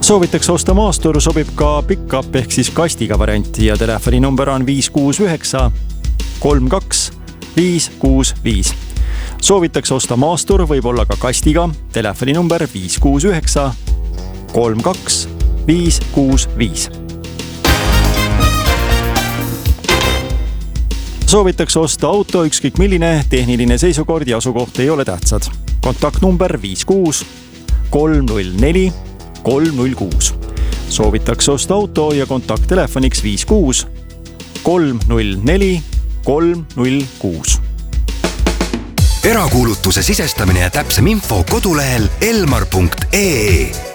Soovitakse osta maastur, sobib ka pick-up ehk siis kastiga variant ja telefoninumber on 569 32 565. Soovitakse osta maastur, võib olla ka kastiga, telefoninumber 569 32 565. Soovitakse osta auto, ükskõik milline, tehniline seisukord ja asukoht ei ole tähtsad. Kontaktnumber 56 304 306. Soovitakse osta auto ja kontakttelefoniks 56 304 306. Erakuulutuse sisestamine ja täpsem info kodulehel elmar.ee.